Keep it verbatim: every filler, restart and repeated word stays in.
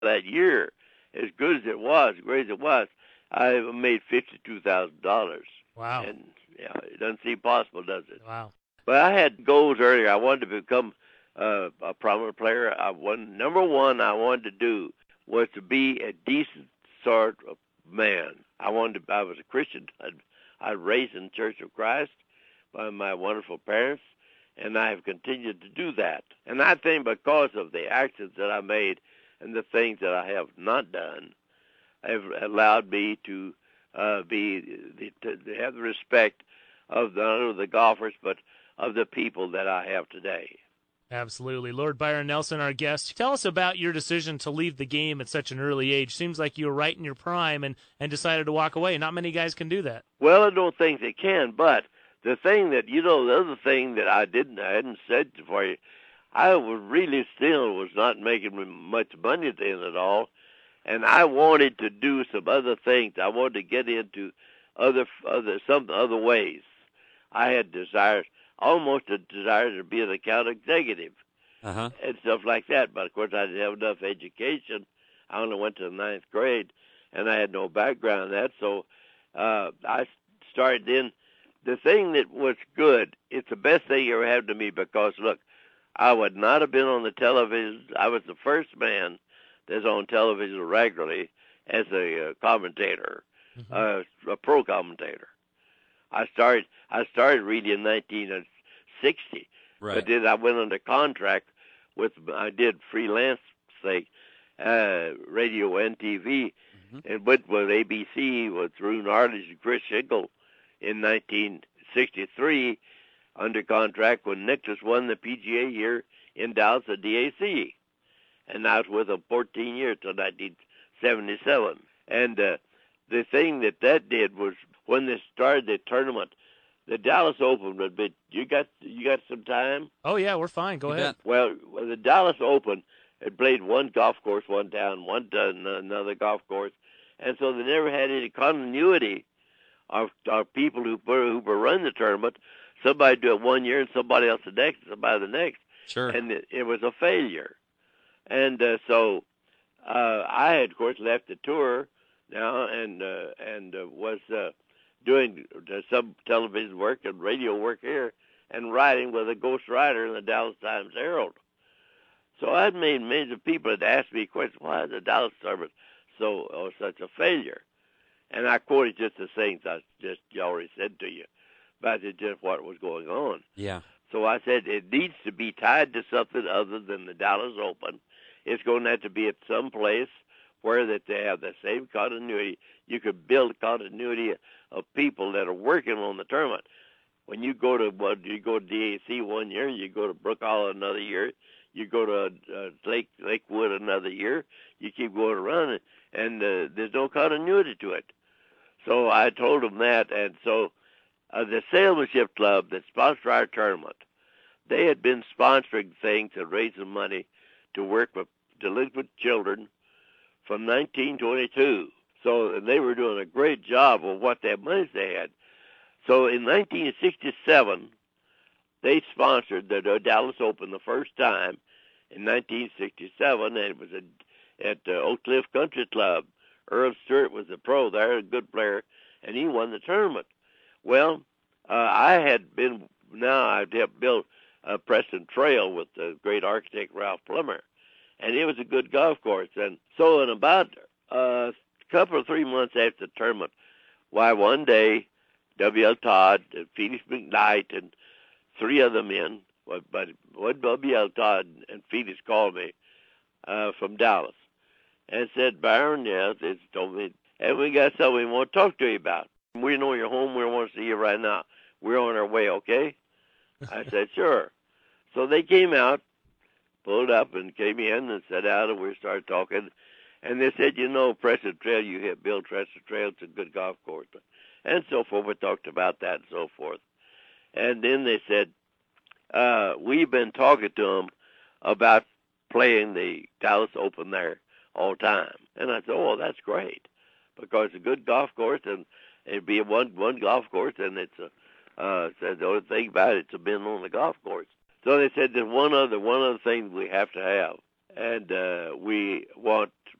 that year, as good as it was, great as it was, I made fifty-two thousand dollars. Wow. And yeah, it doesn't seem possible, does it? Wow. But I had goals earlier. I wanted to become uh, a prominent player. I one number one I wanted to do was to be a decent sort of man. I wanted to. I was a Christian. I'd, I was raised in the Church of Christ by my wonderful parents, and I have continued to do that. And I think because of the actions that I made and the things that I have not done, have allowed me to uh, be to, to have the respect of the, not of the golfers, but of the people that I have today. Absolutely. Lord Byron Nelson, our guest. Tell us about your decision to leave the game at such an early age. Seems like you were right in your prime and, and decided to walk away. Not many guys can do that. Well, I don't think they can, but the thing that, you know, the other thing that I didn't, I hadn't said for you, I was really still was not making much money at the end at all, and I wanted to do some other things. I wanted to get into other, other, some other ways. I had desires, almost a desire to be an account executive uh-huh. and stuff like that. But, of course, I didn't have enough education. I only went to the ninth grade, and I had no background in that. So uh, I started in. The thing that was good, it's the best thing ever happened to me because, look, I would not have been on the television. I was the first man that's on television regularly as a uh, commentator, mm-hmm. uh, a pro commentator. I started I started reading in nineteen sixty, right. but then I went under contract with I did freelance thing, uh, radio and T V, mm-hmm. and went with A B C with Rune Arledge and Chris Schenkel in nineteen sixty-three under contract when Nicklaus won the P G A here in Dallas at D A C, and I was with them fourteen years till nineteen seventy-seven. And uh, the thing that that did was when they started the tournament, the Dallas Open would be. You got you got some time? Oh yeah, we're fine. Go you ahead. Bet. Well, the Dallas Open had played one golf course one down, one down another golf course, and so they never had any continuity of, of people who who were run the tournament. Somebody do it one year and somebody else the next, somebody the next. Sure. And it, it was a failure. And uh, so uh, I had, of course, left the tour now and uh, and uh, was uh, doing uh, some television work and radio work here and writing with a ghost writer in the Dallas Times Herald. So I'd made millions of people had asked me questions, why is the Dallas tournament so or such a failure? And I quoted just the things I just already said to you about just what was going on. Yeah. So I said it needs to be tied to something other than the Dallas Open. It's going to have to be at some place where that they have the same continuity. You could build continuity of people that are working on the tournament. When you go to well, you go to D A C one year, you go to Brook Hall another year, you go to uh, Lake Lakewood another year. You keep going around, and uh, there's no continuity to it. So I told them that, and so uh, the Salesmanship Club that sponsored our tournament, they had been sponsoring things and raising money to work with delinquent children from nineteen twenty-two. So they were doing a great job of what their money they had. So in nineteen sixty-seven, they sponsored the Dallas Open the first time in nineteen sixty-seven, and it was at, at uh, Oak Cliff Country Club. Earl Stewart was a pro there, a good player, and he won the tournament. Well, uh, I had been, now I've helped build uh, Preston Trail with the great architect Ralph Plummer, and it was a good golf course. And so in about uh, a couple or three months after the tournament, why one day, W L. Todd, and Felix McKnight, and three other men, but one W L. Todd and Felix called me uh, from Dallas and said, Byron, yes, it's told me, and we got something we want to talk to you about. We know you're home. We want to see you right now. We're on our way, okay? I said, sure. So they came out, pulled up, and came in and sat down, and we started talking. And they said, you know, Preston Trail, you hit Bill Preston Trail. It's a good golf course. And so forth. We talked about that and so forth. And then they said, uh, we've been talking to them about playing the Dallas Open there all the time. And I said, oh, that's great, because it's a good golf course, and it'd be a one one golf course, and it's a uh, said the only thing about it, it's a been on the golf course. So they said there's one other one other thing we have to have, and uh, we want